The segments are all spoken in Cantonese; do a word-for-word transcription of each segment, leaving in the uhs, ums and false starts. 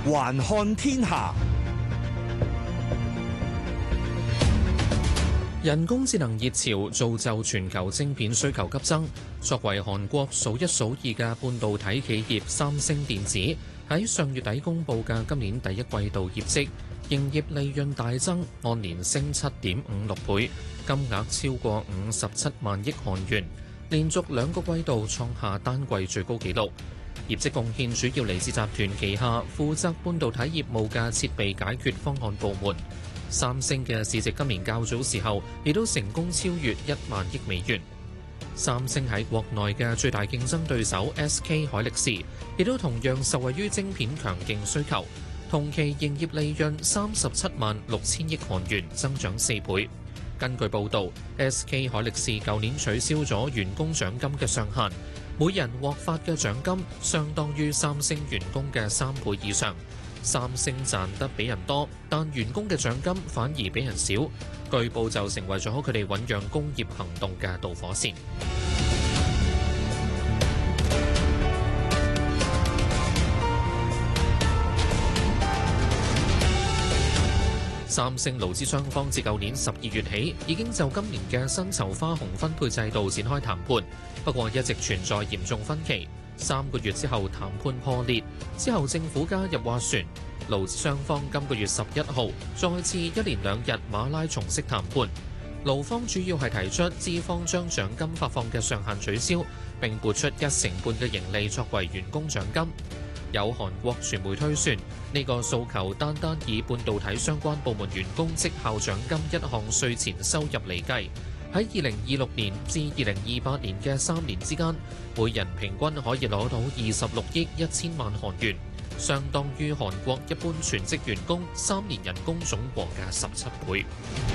環看天下。 人工智能熱潮造就全球晶片需求急增。作為韓國數一數二嘅半導體企業三星電子喺上月底公佈嘅今年第一季度業績，營業利潤大增，按年升七點五六倍，金額超過五十七萬億韓元，連續兩個季度創下單季最高紀錄。業績貢獻主要嚟自集團旗下負責半導體業務嘅設備解決方案部門。三星嘅市值今年較早時候亦都成功超越一萬億美元。三星喺國內嘅最大競爭對手 S K 海力士亦都同樣受惠於晶片強勁需求，同期營業利潤三十七萬六千億韓元，增長四倍。根據報導 ，S K 海力士舊年取消咗員工獎金嘅上限，每人獲發嘅獎金相當於三星員工嘅三倍以上。三星賺得比人多，但員工嘅獎金反而比人少，據報就成為咗佢哋醞釀工業行動嘅導火線。三星勞資雙方自舊年十二月起已經就今年嘅薪酬花紅分配制度展開談判，不過一直存在嚴重分歧。三個月之後談判破裂，之後政府加入斡旋，勞資雙方今個月十一號再次一連兩日馬拉松式談判。勞方主要係提出資方將獎金發放嘅上限取消，並撥出一成半嘅盈利作為員工獎金。有韓國傳媒推算，呢個訴求單單以半導體相關部門員工績效獎金一項稅前收入嚟計，喺二零二六年至二零二八年嘅三年之間，每人平均可以攞到二十六億一千萬韓元，相當於韓國一般全職員工三年人工總和嘅十七倍。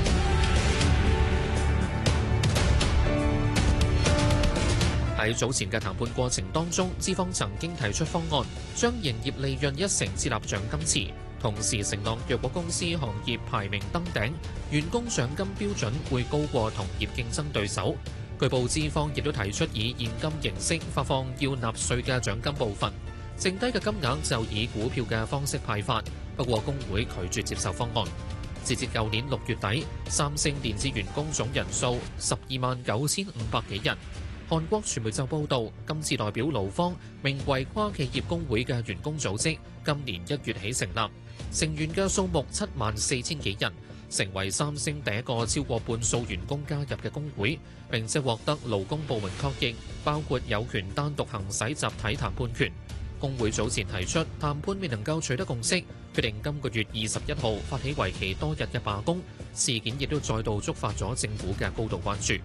喺早前嘅談判過程當中，資方曾經提出方案，將營業利潤一成設立獎金池，同時承諾若果公司行業排名登頂，員工獎金標準會高過同業競爭對手。據報資方亦都提出以現金形式發放要納稅嘅獎金部分，剩低嘅金額就以股票嘅方式派發。不過工會拒絕接受方案。截至舊年六月底，三星電子員工總人數十二萬九千五百幾人。韓國傳媒就報道，今次代表勞方名為跨企業工會嘅員工組織，今年一月起成立，成員嘅數目七萬四千幾人，成為三星第一個超過半數員工加入嘅工會，並且獲得勞工部門確認，包括有權單獨行使集體談判權。工會早前提出談判未能夠取得共識，決定今個月二十一號發起為期多日嘅罷工，事件亦都再度觸發咗政府嘅高度關注。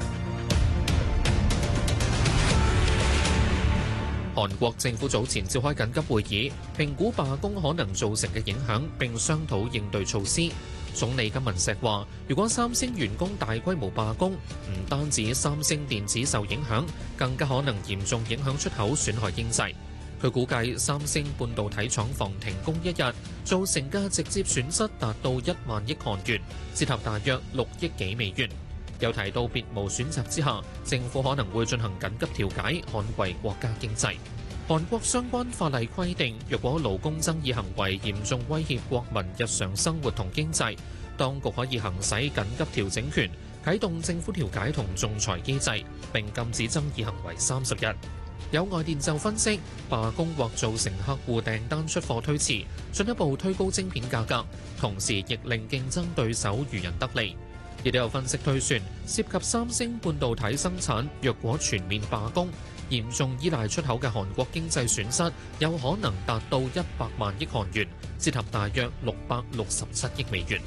韓國政府早前召開緊急會議，評估罷工可能造成嘅影響，並商討應對措施。總理金文錫話，如果三星員工大規模罷工，唔單止三星電子受影響，更加可能嚴重影響出口，損害經濟。佢估計三星半導體廠房停工一日，造成嘅直接損失達到一萬億韓元，折合大約六億幾美元。又提到別無選擇之下，政府可能會進行緊急調解，捍衛國家經濟。韓國相關法例規定，若果勞工爭議行為嚴重威脅國民日常生活同經濟，當局可以行使緊急調整權，啟動政府調解同仲裁機制，並禁止爭議行為三十日。有外電就分析，罷工或造成客戶訂單出貨推遲，進一步推高晶片價格，同時亦令競爭對手漁人得利。亦都有分析推算，涉及三星半導體生產，若果全面罷工，嚴重依賴出口嘅韓國經濟損失有可能達到一百萬億韓元，折合大約六百六十七億美元。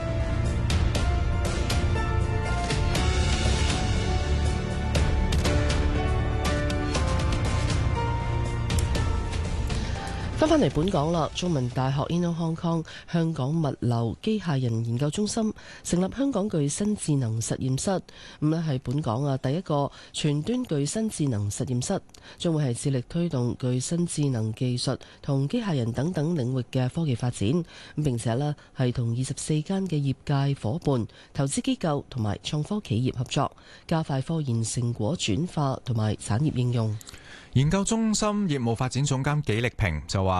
翻返嚟本港啦，中文大學 Inno Hong Kong 香港物流機械人研究中心成立香港具身智能實驗室，咁咧係本港啊第一個全端具身智能實驗室，將會係致力推動具身智能技術同機械人等等領域嘅科技發展，咁並且咧係同二十四間嘅業界夥伴、投資機構同埋創科企業合作，加快科研成果轉化同埋產業應用。 研究中心業務發展總監紀力平就話